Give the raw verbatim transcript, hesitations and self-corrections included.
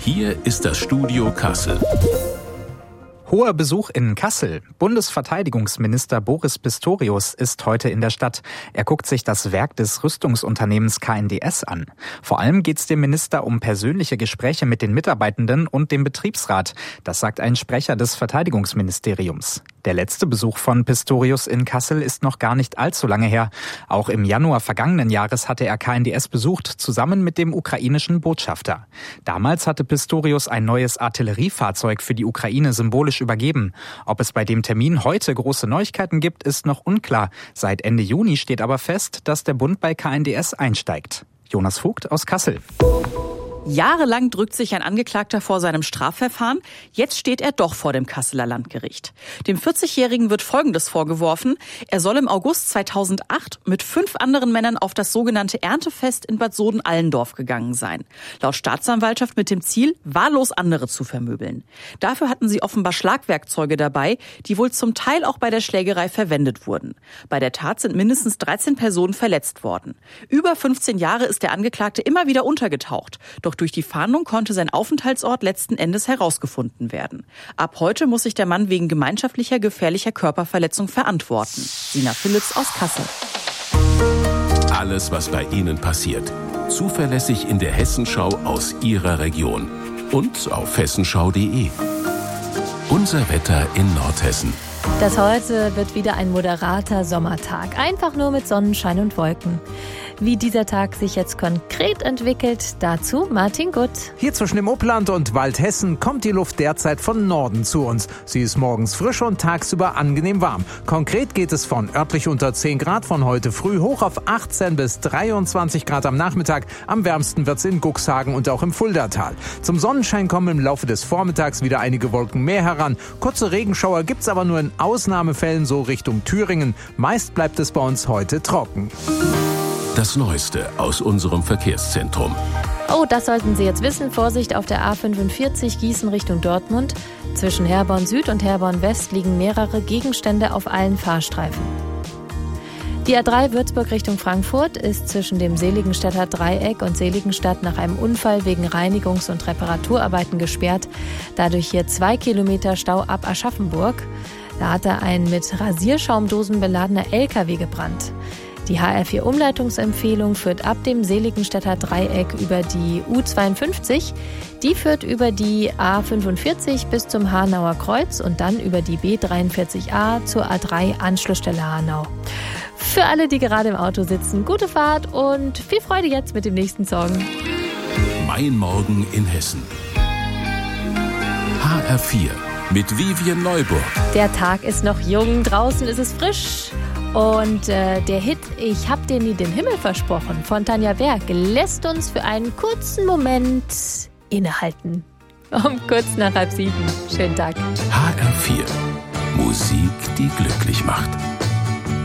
Hier ist das Studio Kassel. Hoher Besuch in Kassel. Bundesverteidigungsminister Boris Pistorius ist heute in der Stadt. Er guckt sich das Werk des Rüstungsunternehmens K N D S an. Vor allem geht es dem Minister um persönliche Gespräche mit den Mitarbeitenden und dem Betriebsrat. Das sagt ein Sprecher des Verteidigungsministeriums. Der letzte Besuch von Pistorius in Kassel ist noch gar nicht allzu lange her. Auch im Januar vergangenen Jahres hatte er K N D S besucht, zusammen mit dem ukrainischen Botschafter. Damals hatte Pistorius ein neues Artilleriefahrzeug für die Ukraine symbolisch übergeben. Ob es bei dem Termin heute große Neuigkeiten gibt, ist noch unklar. Seit Ende Juni steht aber fest, dass der Bund bei K N D S einsteigt. Jonas Vogt aus Kassel. Jahrelang drückt sich ein Angeklagter vor seinem Strafverfahren. Jetzt steht er doch vor dem Kasseler Landgericht. Dem vierzigjährigen wird Folgendes vorgeworfen. Er soll im August zweitausendacht mit fünf anderen Männern auf das sogenannte Erntefest in Bad Soden-Allendorf gegangen sein. Laut Staatsanwaltschaft mit dem Ziel, wahllos andere zu vermöbeln. Dafür hatten sie offenbar Schlagwerkzeuge dabei, die wohl zum Teil auch bei der Schlägerei verwendet wurden. Bei der Tat sind mindestens dreizehn Personen verletzt worden. Über fünfzehn Jahre ist der Angeklagte immer wieder untergetaucht. Doch durch die Fahndung konnte sein Aufenthaltsort letzten Endes herausgefunden werden. Ab heute muss sich der Mann wegen gemeinschaftlicher gefährlicher Körperverletzung verantworten. Sina Philipps aus Kassel. Alles, was bei Ihnen passiert, zuverlässig in der Hessenschau aus Ihrer Region und auf hessenschau punkt de. Unser Wetter in Nordhessen. Das heute wird wieder ein moderater Sommertag, einfach nur mit Sonnenschein und Wolken. Wie dieser Tag sich jetzt konkret entwickelt, dazu Martin Gutt. Hier zwischen dem Upland und Waldhessen kommt die Luft derzeit von Norden zu uns. Sie ist morgens frisch und tagsüber angenehm warm. Konkret geht es von örtlich unter zehn Grad von heute früh hoch auf achtzehn bis dreiundzwanzig Grad am Nachmittag. Am wärmsten wird es in Cuxhagen und auch im Fuldatal. Zum Sonnenschein kommen im Laufe des Vormittags wieder einige Wolken mehr heran. Kurze Regenschauer gibt es aber nur in Ausnahmefällen so Richtung Thüringen. Meist bleibt es bei uns heute trocken. Das Neueste aus unserem Verkehrszentrum. Oh, das sollten Sie jetzt wissen. Vorsicht auf der A fünfundvierzig Gießen Richtung Dortmund. Zwischen Herborn Süd und Herborn West liegen mehrere Gegenstände auf allen Fahrstreifen. Die A drei Würzburg Richtung Frankfurt ist zwischen dem Seligenstädter Dreieck und Seligenstadt nach einem Unfall wegen Reinigungs- und Reparaturarbeiten gesperrt. Dadurch hier zwei Kilometer Stau ab Aschaffenburg. Da hatte ein mit Rasierschaumdosen beladener L K W gebrannt. Die H R vier Umleitungsempfehlung führt ab dem Seligenstädter Dreieck über die U zweiundfünfzig. Die führt über die A fünfundvierzig bis zum Hanauer Kreuz und dann über die B dreiundvierzig A zur A drei Anschlussstelle Hanau. Für alle, die gerade im Auto sitzen, gute Fahrt und viel Freude jetzt mit dem nächsten Song. Mein Morgen in Hessen. H R vier mit Vivian Neuburg. Der Tag ist noch jung, draußen ist es frisch. Und äh, der Hit „Ich hab dir nie den Himmel versprochen" von Tanja Berg lässt uns für einen kurzen Moment innehalten. Um kurz nach halb sieben. Schönen Tag. H R vier. Musik, die glücklich macht.